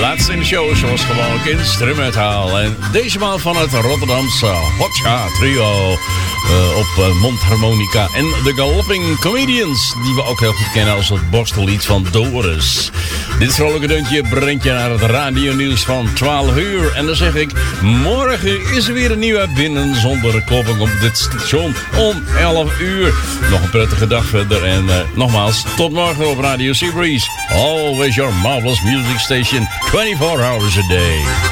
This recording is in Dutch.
Laatst in de show, zoals gewoonlijk, instrumentaal. En deze maand van het Rotterdamse Hotcha Trio. Op mondharmonica. En de Galloping Comedians, die we ook heel goed kennen als het borstellied van Doris. Dit vrolijke deuntje brengt je naar het radionieuws van 12 uur. En dan zeg ik, morgen is er weer een nieuwe binnen zonder klopping op dit station om 11 uur. Nog een prettige dag verder en nogmaals, tot morgen op Radio Seabreeze. Always your marvelous music station, 24 hours a day.